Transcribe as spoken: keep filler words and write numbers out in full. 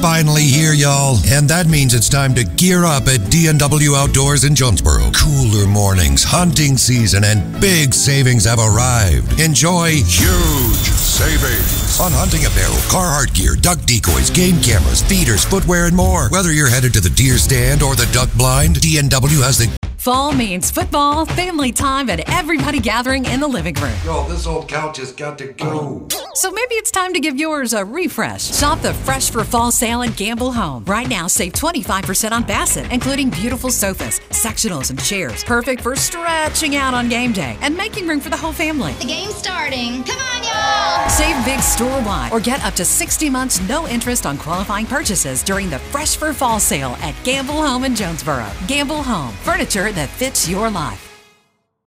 finally here, y'all. And that means it's time to gear up at D and W Outdoors in Jonesboro. Cooler mornings, hunting season, and big savings have arrived. Enjoy huge savings on hunting apparel, Carhartt gear, duck decoys, game cameras, feeders, footwear, and more. Whether you're headed to the deer stand or the duck blind, D and W has the... Fall means football, family time, and everybody gathering in the living room. Yo, this old couch has got to go. So maybe it's time to give yours a refresh. Shop the Fresh for Fall sale at Gamble Home. Right now, save twenty-five percent on Bassett, including beautiful sofas, sectionals, and chairs. Perfect for stretching out on game day and making room for the whole family. The game's starting. Come on, y'all! Save big store-wide or get up to sixty months no interest on qualifying purchases during the Fresh for Fall sale at Gamble Home in Jonesboro. Gamble Home, furniture that fits your life.